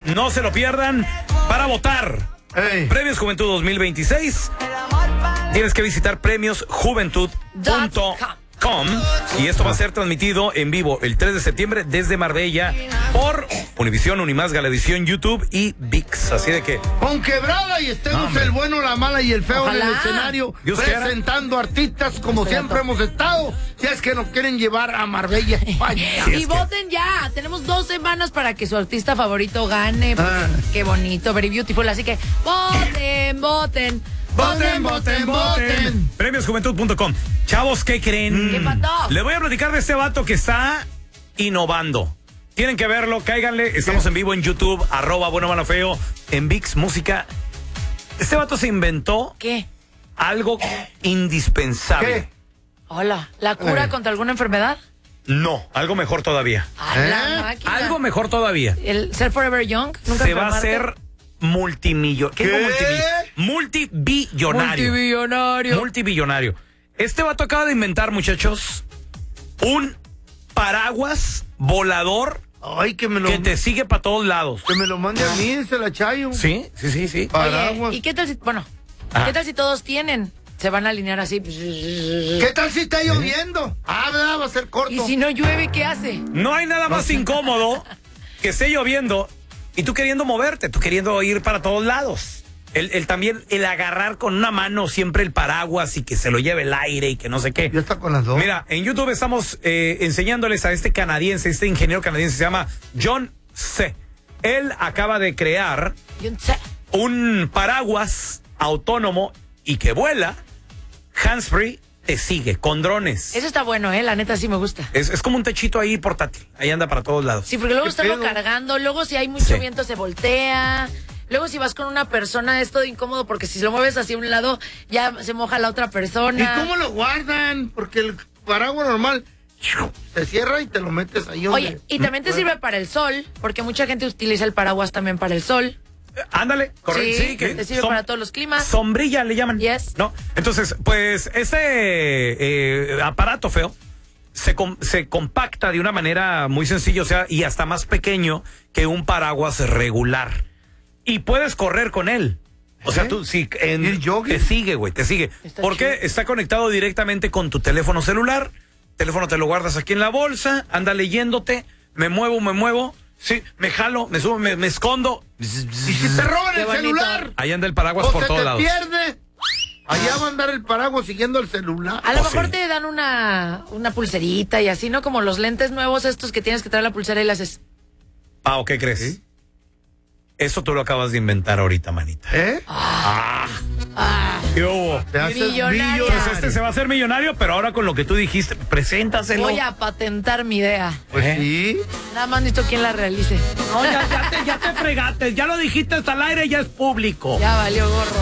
no se lo pierdan. Para votar, Premios Juventud 2026, tienes que visitar premiosjuventud.com y esto va a ser transmitido en vivo el 3 de septiembre desde Marbella por Univisión, Unimás, Galavisión, YouTube y ViX. Así de que con quebrada y estemos el bueno, la mala y el feo. Ojalá. En el escenario, Dios presentando artistas como siempre hemos estado. Si es que nos quieren llevar a Marbella, España. Y voten ya. Tenemos 2 semanas para que su artista favorito gane. Qué bonito, very beautiful. Así que voten. Voten. Premiosjuventud.com. Chavos, ¿qué creen? ¿Qué pasó? Les voy a platicar de este vato que está innovando. Tienen que verlo, cáiganle. Estamos en vivo en YouTube, @bueno, malo, feo, en ViX Música. Este vato se inventó algo indispensable. ¿Qué? Hola, ¿la cura contra alguna enfermedad? No, algo mejor todavía. La máquina. Algo mejor todavía. ¿El ser forever young? ¿Nunca se va a enfermarte? hacer multimillonario. Multibillonario. Este vato acaba de inventar, muchachos, un paraguas volador. Ay, que te sigue para todos lados. Que me lo mande a mí, se la chayo. Sí. Oye, ¿y qué tal si, qué tal si todos tienen? Se van a alinear así. ¿Qué tal si está lloviendo? Va a ser corto. ¿Y si no llueve, qué hace? No hay nada más incómodo que esté lloviendo y tú queriendo moverte, tú queriendo ir para todos lados. También el agarrar con una mano siempre el paraguas y que se lo lleve el aire y que no sé qué. Ya está con las dos. Mira, en YouTube estamos enseñándoles a este canadiense, este ingeniero canadiense, se llama John C. Él acaba de crear un paraguas autónomo y que vuela, hands-free, te sigue, con drones. Eso está bueno, la neta sí me gusta. Es como un techito ahí portátil, ahí anda para todos lados. Sí, porque luego estarlo cargando, luego si hay mucho viento se voltea. Luego si vas con una persona es todo incómodo porque si lo mueves hacia un lado ya se moja la otra persona. ¿Y cómo lo guardan? Porque el paraguas normal se cierra y te lo metes ahí. Oye, y también te sirve para el sol, porque mucha gente utiliza el paraguas también para el sol. Ándale, correcto. Sí, que te sirve para todos los climas. Sombrilla le llaman. Yes. ¿No? Entonces, pues este aparato feo se compacta de una manera muy sencilla, o sea, y hasta más pequeño que un paraguas regular. Y puedes correr con él. O sea, tú te sigue, güey, te sigue. Porque está conectado directamente con tu teléfono celular. Teléfono te lo guardas aquí en la bolsa, anda leyéndote, me muevo, sí, me jalo, me subo, me escondo. ¿Y si te roban el celular? Ahí anda el paraguas por todos lados. Pierde. Allá va a andar el paraguas siguiendo el celular. A lo mejor te dan una pulserita y así, ¿no? Como los lentes nuevos estos que tienes que traer la pulsera y las haces. Pau, ¿qué crees? ¿Sí? Eso tú lo acabas de inventar ahorita, manita. ¿Qué hubo? Millonario. Pues este se va a hacer millonario, pero ahora con lo que tú dijiste, preséntaselo. Voy a patentar mi idea. Pues sí. Nada más necesito quien la realice. No, ya te fregaste, ya lo dijiste hasta al aire, ya es público. Ya valió gorro.